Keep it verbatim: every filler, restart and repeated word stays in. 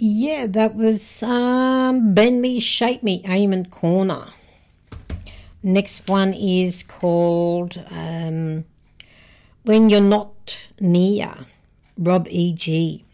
Yeah, that was um, Bend Me, Shape Me, Eamon Corner. Next one is called um, When You're Not Near, Rob E G.